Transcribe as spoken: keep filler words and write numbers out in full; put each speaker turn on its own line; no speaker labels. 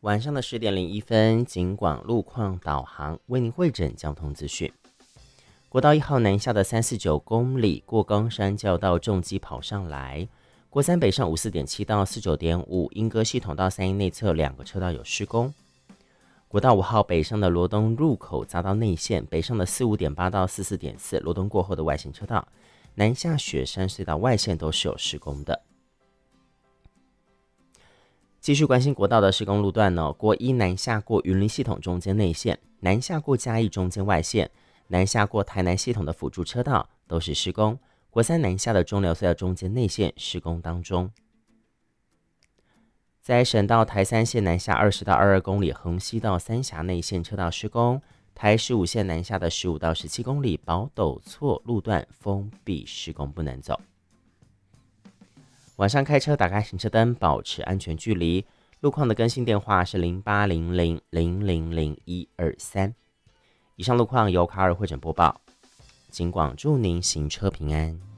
晚上的十点零一分，警广路况导航为您汇整交通资讯。国道一号南下的三四九公里过冈山交道重机跑上来，国三北上五四点七到四九点五，莺歌系统到三一内侧两个车道有施工。国道五号北上的罗东入口匝道内线，北上的四五点八到四四点四，罗东过后的外线车道，南下雪山隧道外线都是有施工的。继续关心国道的施工路段呢，国一南下过云林系统中间内线，南下过嘉义中间外线，南下过台南系统的辅助车道都是施工。国三南下的中寮隧道中间内线施工当中。在省道台三线南下二十到二十二公里，横溪到三峡内线车道施工。台十五线南下的十五到十七公里，宝斗错路段封闭施工不能走。晚上开车打开行车灯，保持安全距离。路况的更新电话是零八零零零零零一二三。以上路况由卡尔汇整播报，警广祝您行车平安。